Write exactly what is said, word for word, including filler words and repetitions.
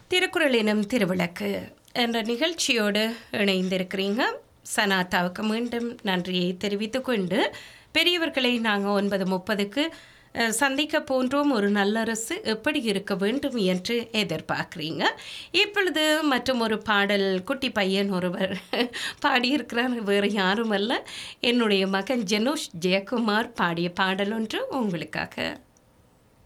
திருக்குறள் எனும் திருவிளக்கு என்ற நிகழ்ச்சியோடு இணைந்திருக்கிறீங்க. சனாத்தாவுக்கு மீண்டும் நன்றியை தெரிவித்து கொண்டு பெரியவர்களை நாங்கள் ஒன்பது முப்பதுக்கு சந்திக்க போன்றோம். ஒரு நல்லரசு எப்படி இருக்க வேண்டும் என்று எதிர்பார்க்குறீங்க. இப்பொழுது மற்றும் ஒரு பாடல் குட்டி பையன் ஒருவர் பாடியிருக்கிறார். வேறு யாரும் அல்ல, என்னுடைய மகன் ஜெனோஷ் ஜெயக்குமார் பாடிய பாடல் ஒன்று உங்களுக்காக.